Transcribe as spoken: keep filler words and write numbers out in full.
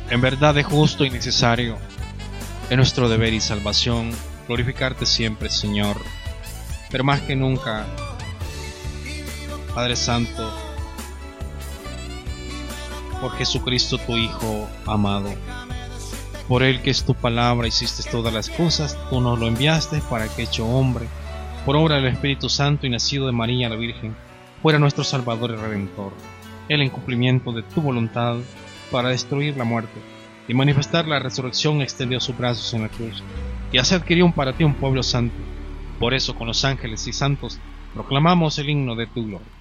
En verdad es justo y necesario, es nuestro deber y salvación, glorificarte siempre, Señor. Pero más que nunca, Padre Santo, por Jesucristo tu Hijo amado, por Él que es tu palabra, hiciste todas las cosas, tú nos lo enviaste para que hecho hombre, por obra del Espíritu Santo y nacido de María la Virgen, fuera nuestro Salvador y Redentor. Él en cumplimiento de tu voluntad, para destruir la muerte y manifestar la resurrección, extendió sus brazos en la cruz, y así adquirió para ti un pueblo santo. Por eso con los ángeles y santos proclamamos el himno de tu gloria.